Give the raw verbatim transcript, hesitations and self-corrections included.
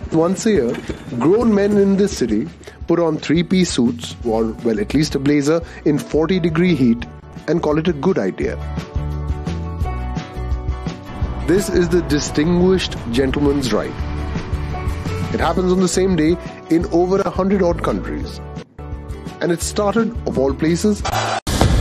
Once a year, grown men in this city put on three-piece suits, or, well, at least a blazer, in forty degree heat and call it a good idea. This is the distinguished gentleman's rite. It happens on the same day in over a hundred odd countries. And it started, of all places,